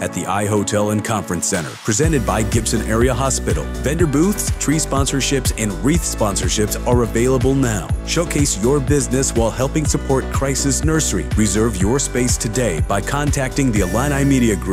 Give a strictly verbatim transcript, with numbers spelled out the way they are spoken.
at the iHotel and Conference Center, presented by Gibson Area Hospital. Vendor booths, tree sponsorships, and wreath sponsorships are available now. Showcase your business while helping support Crisis Nursery. Reserve your space today by contacting the Illini Media Group